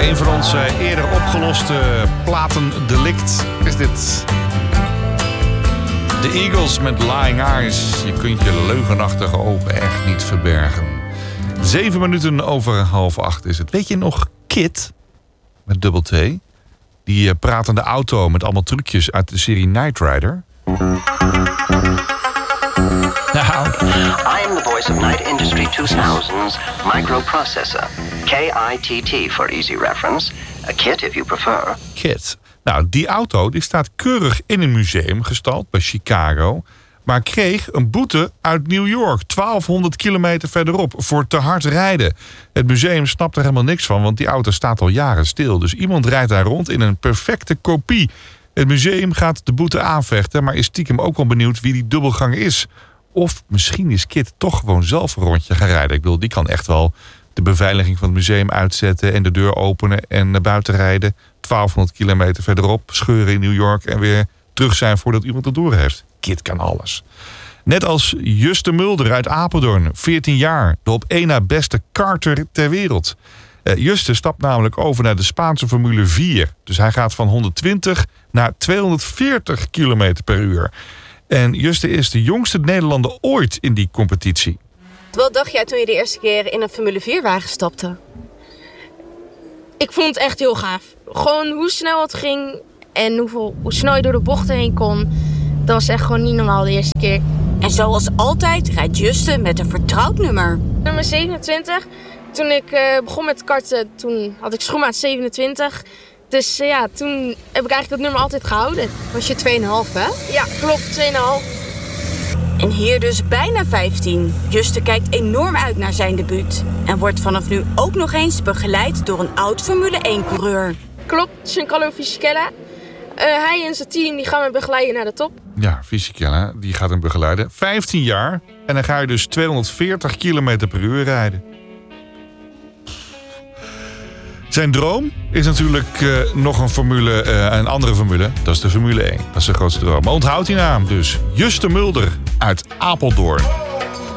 Een van onze eerder opgeloste platendelict is dit. De Eagles met Lying Eyes. Je kunt je leugenachtige ogen echt niet verbergen. 7 minuten over 7:30 is het. Weet je nog Kid? Met dubbel T. Die pratende auto met allemaal trucjes uit de serie Knight Rider. Nou. I am the voice of Knight Industry 2000's microprocessor. KITT for easy reference. A KIT if you prefer. KIT. Nou, die auto die staat keurig in een museum gestald bij Chicago, maar kreeg een boete uit New York, 1200 kilometer verderop, voor te hard rijden. Het museum snapt er helemaal niks van, want die auto staat al jaren stil. Dus iemand rijdt daar rond in een perfecte kopie. Het museum gaat de boete aanvechten, maar is stiekem ook wel benieuwd wie die dubbelgang is. Of misschien is Kit toch gewoon zelf een rondje gaan rijden. Ik bedoel, die kan echt wel de beveiliging van het museum uitzetten en de deur openen en naar buiten rijden. 1200 kilometer verderop, scheuren in New York en weer terug zijn voordat iemand het door heeft. Kit kan alles. Net als Juste Mulder uit Apeldoorn, 14 jaar, de op één na beste karter ter wereld. Juste stapt namelijk over naar de Spaanse Formule 4. Dus hij gaat van 120 naar 240 kilometer per uur. En Juste is de jongste Nederlander ooit in die competitie. Wat dacht jij toen je de eerste keer in een Formule 4-wagen stapte? Ik vond het echt heel gaaf. Gewoon hoe snel het ging en hoe snel je door de bochten heen kon. Dat was echt gewoon niet normaal de eerste keer. En zoals altijd rijdt Juste met een vertrouwd nummer. Nummer 27. Toen ik begon met karten, toen had ik schoenmaat 27. Dus ja, toen heb ik eigenlijk dat nummer altijd gehouden. Was je 2,5 hè? Ja, klopt, 2,5. En hier dus bijna 15. Juste kijkt enorm uit naar zijn debuut. En wordt vanaf nu ook nog eens begeleid door een oud Formule 1-coureur. Klopt, Giancarlo Fisichella. Hij en zijn team die gaan me begeleiden naar de top. Ja, Fisichella, die gaat hem begeleiden. 15 jaar en dan ga je dus 240 kilometer per uur rijden. Zijn droom is natuurlijk nog een andere formule. Dat is de Formule 1. Dat is zijn grootste droom. Maar onthoud die naam dus. Juste Mulder uit Apeldoorn.